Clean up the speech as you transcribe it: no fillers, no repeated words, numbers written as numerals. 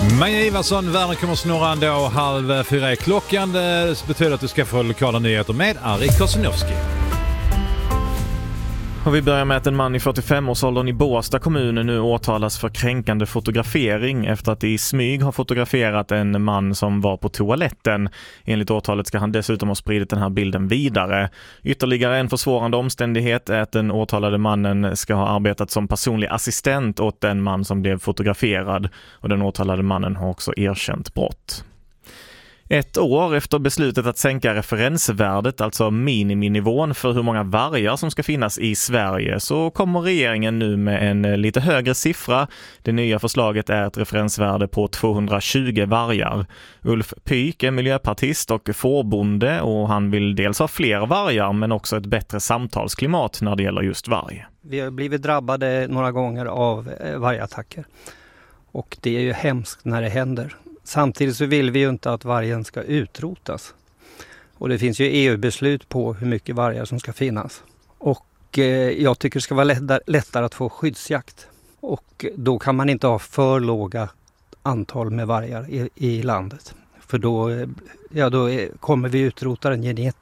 Maja Ivarsson, världen kommer snurrande och 3:30 är klockan. Det betyder att du ska få lokala nyheter med Ari Kosnowski. Och vi börjar med att en man i 45-årsåldern i Båstad kommun nu åtalas för kränkande fotografering efter att i smyg har fotograferat en man som var på toaletten. Enligt åtalet ska han dessutom ha spridit den här bilden vidare. Ytterligare en försvårande omständighet är att den åtalade mannen ska ha arbetat som personlig assistent åt den man som blev fotograferad, och den åtalade mannen har också erkänt brott. Ett år efter beslutet att sänka referensvärdet, alltså miniminivån för hur många vargar som ska finnas i Sverige, så kommer regeringen nu med en lite högre siffra. Det nya förslaget är ett referensvärde på 220 vargar. Ulf Pyk är miljöpartist och fårbonde, och han vill dels ha fler vargar men också ett bättre samtalsklimat när det gäller just varg. Vi har blivit drabbade några gånger av vargattacker, och det är ju hemskt när det händer. Samtidigt så vill vi ju inte att vargen ska utrotas. Och det finns ju EU-beslut på hur mycket vargar som ska finnas. Och jag tycker det ska vara lättare att få skyddsjakt. Och då kan man inte ha för låga antal med vargar i landet. För då kommer vi utrota den genetiskt.